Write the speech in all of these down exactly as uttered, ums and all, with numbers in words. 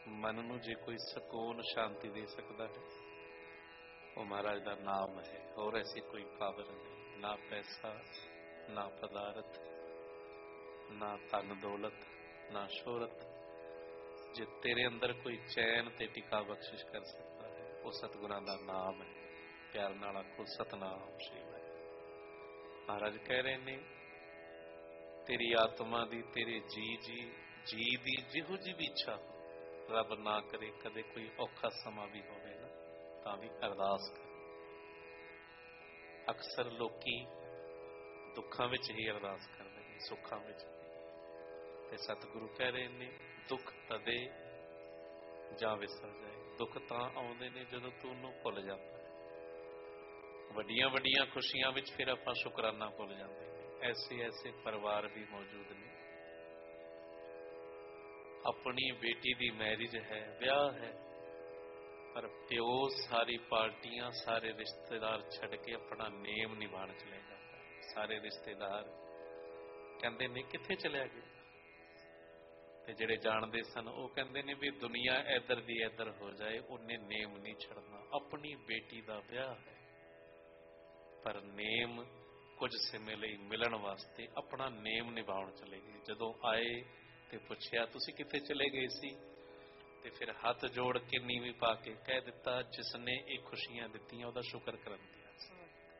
मन नूं जे कोई सकून शांति दे सकता है वो महाराज का नाम है। और ऐसी कोई पावर नहीं, ना पैसा, ना पदार्थ, ना धन दौलत, ना शोहरत। जे तेरे अंदर कोई चैन ते टिका बख्शिश कर सकता है वो सतगुरां दा नाम है। प्यार नाल आखो सतनाम श्री वाहिगुरू। महाराज कह रहे ने तेरी आत्मा दी, तेरे जी जी जी दी जिहो जी भी इच्छा हो, रब ना करे कदे कोई औखा समा भी होवे ना तां भी अरदास कर। अक्सर लोकी दुखां विच ही अरदास करदे ने, सुखां विच नहीं। ते सतगुरु कह रहे ने दुख तदे जां विसर जाए। दुख तां आउंदे ने जदों तू उहनूं भुल जाता है। वड्डियां वड्डियां खुशियां विच फिर आपां शुकराना भुल जांदे ने। ऐसे ऐसे परिवार भी मौजूद ने, अपनी बेटी दी मैरिज है, ब्याह है, पर प्यो सारी पार्टियां सारे रिश्तेदार छड़ के अपना नेम निभाण चले जाता है। सारे रिश्तेदार कहंदे ने कित्थे चलिया गया, ते जिहड़े जानदे सन वो कहंदे ने भी दुनिया इधर दी इधर हो जाए उन्हें नेम नहीं छड़ना। अपनी बेटी दा ब्याह है पर नेम कुछ समय लई मिलन वास्ते अपना नेम निभाउण चले गए। जदों आए ते पुछया तुसी कित्थे चले गए सी, ते फिर हाथ जोड़ के नीवी पा के कह दिता जिसने ये खुशियां दित्तियां उहदा शुक्र करन गया सी,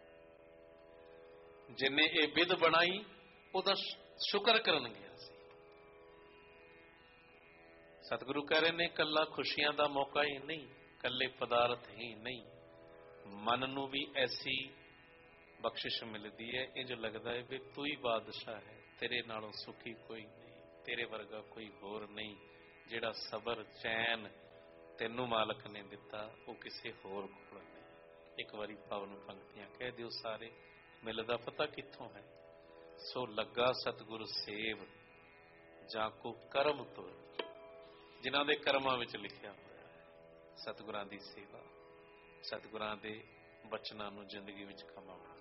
जिन्हें ये बिध बनाई उहदा शुक्र करन गया सी। सतगुरु कह रहे ने कल्ला खुशियां दा मौका ही नहीं, कल्ले पदार्थ ही नहीं, मन नूं भी ऐसी बख्शिश मिलती है इंज लगता है भी तू ही बादशाह है, तेरे नालों सुखी कोई नहीं, तेरे वर्गा कोई होर नहीं। जिहड़ा सबर चैन तेनू मालक ने दिता वो किसी होर कोल नहीं। एक बारी पावन पंक्तियां कह दिओ सारे, मिलदा पता कित्थों है। सो लगा सतगुरु सेव जां को करम तुर। जिन्हां दे करमां विच लिखिया होया है सतगुरां दी सेवा, सतगुरां दे बचनां नूं जिंदगी विच कमाउणा।